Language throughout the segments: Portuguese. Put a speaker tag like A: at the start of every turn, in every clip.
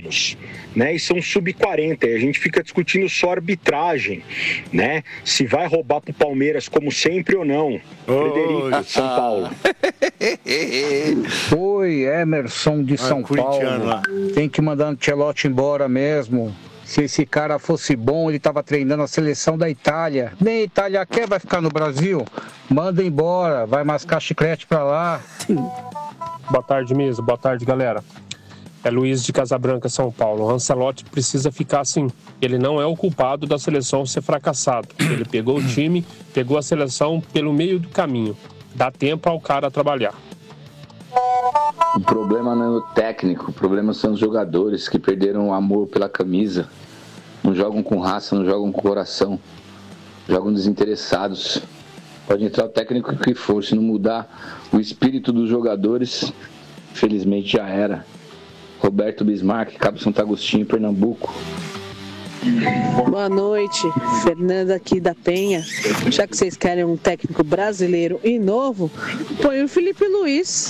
A: anos, né? E são sub-40, e a gente fica discutindo só arbitragem, né? Se vai roubar pro Palmeiras como sempre ou não. Frederico, de São Paulo.
B: Oi, Emerson de São Paulo. Tem que mandar o Ancelotti embora mesmo. Se esse cara fosse bom, ele estava treinando a seleção da Itália. Nem a Itália quer, vai ficar no Brasil. Manda embora, vai mascar chiclete pra lá.
C: Boa tarde, mesa. Boa tarde, galera. É Luiz de Casabranca, São Paulo. O Ancelotti precisa ficar assim. Ele não é o culpado da seleção ser fracassado. Ele pegou o time, pegou a seleção pelo meio do caminho. Dá tempo ao cara trabalhar.
D: O problema não é o técnico, o problema são os jogadores que perderam o amor pela camisa. Não jogam com raça, não jogam com coração. Jogam desinteressados. Pode entrar o técnico que for, se não mudar o espírito dos jogadores, felizmente já era. Roberto Bismarck, Cabo Santo Agostinho, Pernambuco.
E: Boa noite, Fernanda aqui da Penha. Já que vocês querem um técnico brasileiro e novo, põe o Felipe Luiz.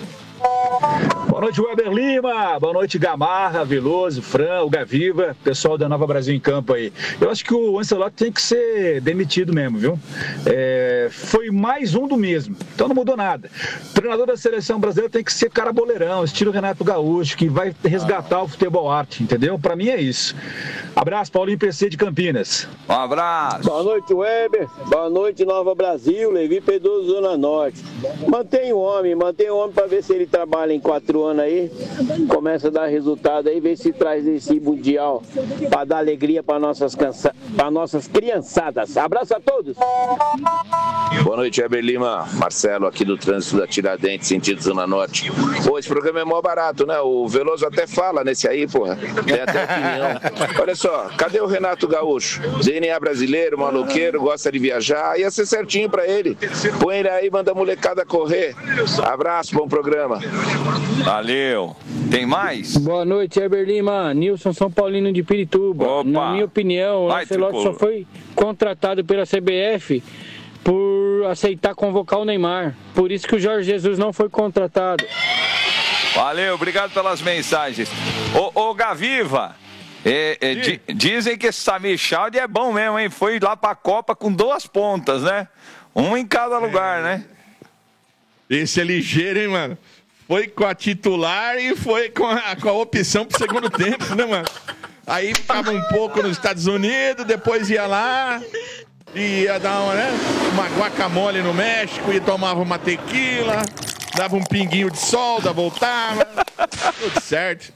F: Boa noite, Weber Lima. Boa noite, Gamarra, Veloso, Fran, o Gaviva, pessoal da Nova Brasil em Campo aí. Eu acho que o Ancelotti tem que ser demitido mesmo, viu? Foi mais um do mesmo, então não mudou nada. O treinador da seleção brasileira tem que ser cara boleirão, estilo Renato Gaúcho, que vai resgatar o futebol arte, entendeu? Pra mim é isso. Abraço, Paulinho PC de Campinas.
G: Um abraço.
H: Boa noite, Weber. Boa noite, Nova Brasil, Levi Pedroso, Zona Norte. Mantém o homem pra ver se ele trabalha em 4 anos aí, começa a dar resultado aí, ver se traz esse mundial para dar alegria para nossas criançadas. Abraço a todos.
G: Boa noite, Weber Lima. Marcelo aqui do trânsito da Tiradentes, sentido Zona Norte. Pô, esse programa é mó barato, né? O Veloso até fala nesse aí, porra. Tem até opinião. Olha só, cadê o Renato Gaúcho? DNA brasileiro, maloqueiro, gosta de viajar. Ia ser certinho pra ele. Põe ele aí, manda a molecada correr. Abraço, bom programa.
I: Valeu. Tem mais?
B: Boa noite, Heber Lima. Nilson São Paulino de Pirituba.
I: Opa.
B: Na minha opinião, o Ancelotti só foi contratado pela CBF por aceitar convocar o Neymar. Por isso que o Jorge Jesus não foi contratado.
I: Valeu, obrigado pelas mensagens. Ô Gaviva, dizem que esse Samir Chaldi é bom mesmo, hein? Foi lá pra Copa com 2 pontas, né? Um em cada lugar, né?
J: Esse é ligeiro, hein, mano? Foi com a titular e foi com a opção pro segundo tempo, né, mano? Aí ficava um pouco nos Estados Unidos, depois ia lá, ia dar uma guacamole no México e tomava uma tequila, dava um pinguinho de solda, voltava, tudo certo.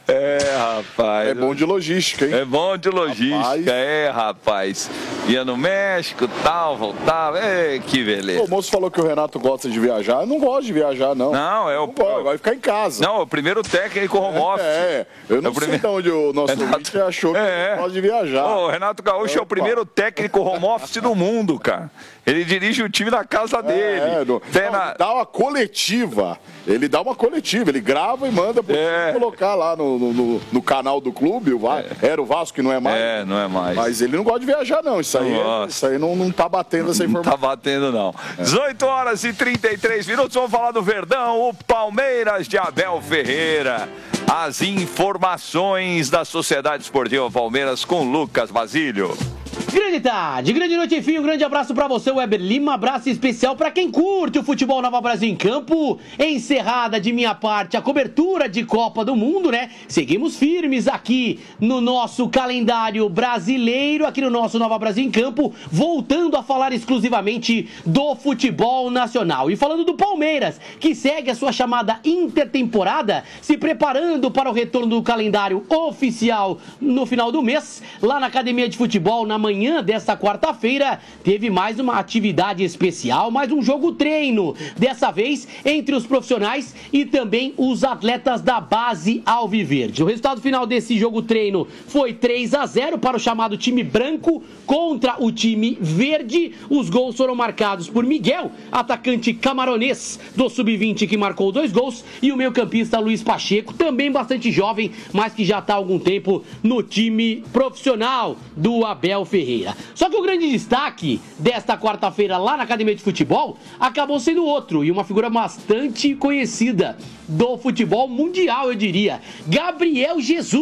I: Rapaz.
K: É bom de logística, hein?
I: É bom de logística, rapaz. Ia no México, tal, voltava, que beleza.
K: O moço falou que o Renato gosta de viajar. Eu não gosto de viajar, não. Vai ficar em casa.
I: Não, o primeiro técnico home office.
K: Eu não sei de onde o nosso ouvinte achou que não gosta de viajar.
I: O Renato Gaúcho é o primeiro técnico home office do mundo, cara. Ele dirige o time na casa dele.
K: Dá uma coletiva. Ele dá uma coletiva, ele grava e manda pro time colocar lá no canal do clube. Era o Vasco que não é mais.
I: Não é mais.
K: Mas ele não gosta de viajar, não. Isso aí não tá batendo essa informação.
I: Não tá batendo, não. 18 horas e 33 minutos. Vamos falar do Verdão, o Palmeiras de Abel Ferreira. As informações da Sociedade Esportiva Palmeiras com Lucas Basílio.
L: Grande tarde, grande noite, enfim, um grande abraço pra você, Weber Lima, abraço especial pra quem curte o futebol Nova Brasil em Campo. Encerrada de minha parte a cobertura de Copa do Mundo, né? Seguimos firmes aqui no nosso calendário brasileiro, aqui no nosso Nova Brasil em Campo, voltando a falar exclusivamente do futebol nacional. E falando do Palmeiras, que segue a sua chamada intertemporada, se preparando para o retorno do calendário oficial no final do mês, lá na Academia de Futebol, na manhã desta quarta-feira, teve mais uma atividade especial, mais um jogo treino, dessa vez entre os profissionais e também os atletas da base alviverde. O resultado final desse jogo treino foi 3-0 para o chamado time branco contra o time verde. Os gols foram marcados por Miguel, atacante camaronês do Sub-20, que marcou 2 gols, e o meio-campista Luiz Pacheco, também bastante jovem, mas que já está há algum tempo no time profissional do Abel Ferreira. Só que o grande destaque desta quarta-feira lá na Academia de Futebol acabou sendo outro, e uma figura bastante conhecida do futebol mundial, eu diria, Gabriel Jesus.